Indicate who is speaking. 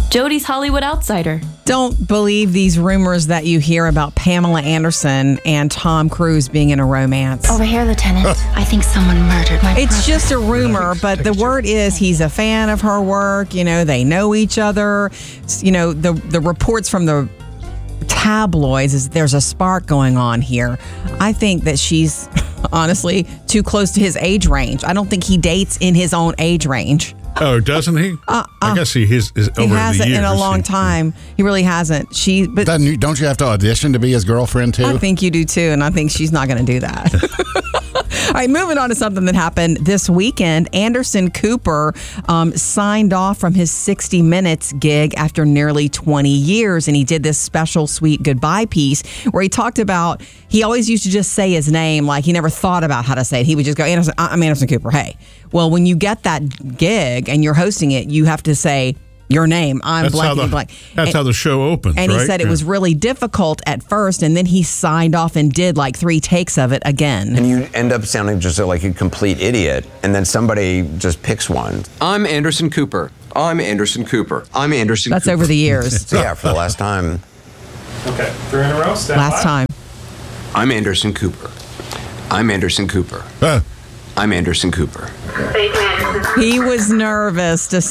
Speaker 1: Jody's Hollywood Outsider.
Speaker 2: Don't believe these rumors that you hear about Pamela Anderson and Tom Cruise being in a romance.
Speaker 3: Over here, Lieutenant. I think someone murdered my
Speaker 2: It's
Speaker 3: brother.
Speaker 2: just a rumor, but the word is he's a fan of her work. You know, they know each other. You know, the reports from the tabloids is there's a spark going on here. I think that she's honestly too close to his age range. I don't think he dates in his own age range.
Speaker 4: Oh, doesn't he? I guess he is over
Speaker 2: He hasn't
Speaker 4: the years.
Speaker 2: in a long time. He really hasn't. But
Speaker 5: Don't you have to audition to be his girlfriend, too?
Speaker 2: I think you do too, and I think she's not going to do that. All right, moving on to something that happened this weekend. Anderson Cooper signed off from his 60 Minutes gig after nearly 20 years, and he did this special sweet goodbye piece where he talked about, he always used to just say his name, like he never thought about how to say it. He would just go, Anderson, I'm Anderson Cooper, hey. Well, when you get that gig and you're hosting it, you have to say your name. I'm blank.
Speaker 4: That's how the show opens,
Speaker 2: and
Speaker 4: right?
Speaker 2: he said it was really difficult at first, and then he signed off and did like 3 takes of it again.
Speaker 6: And you end up sounding just like a complete idiot, and then somebody just picks one.
Speaker 7: I'm Anderson Cooper. I'm Anderson Cooper. I'm Anderson
Speaker 2: That's
Speaker 7: Cooper.
Speaker 2: over the years.
Speaker 6: So yeah, for the last time.
Speaker 8: Okay, 3 in a row. Stand
Speaker 2: Last
Speaker 8: by.
Speaker 2: time.
Speaker 7: I'm Anderson Cooper. I'm Anderson Cooper. I'm Anderson Cooper.
Speaker 2: He was nervous to